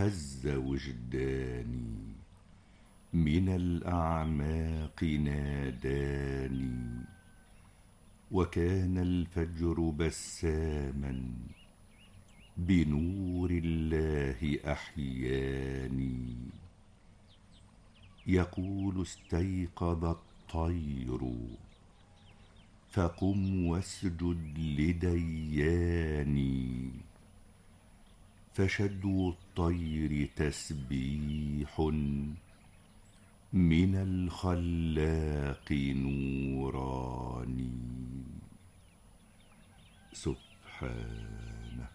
هز وجداني، من الأعماق ناداني، وكان الفجر بساما بنور الله أحياني. يقول استيقظ الطير، فقم واسجد لدياني، فشدو الطير تسبيح من الخلاق نوراني. سبحان